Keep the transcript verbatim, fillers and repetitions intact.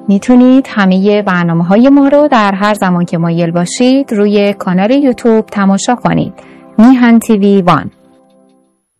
میتونید همه برنامه های ما رو در هر زمان که مایل باشید روی کانال یوتیوب تماشا کنید. میهن تیوی وان.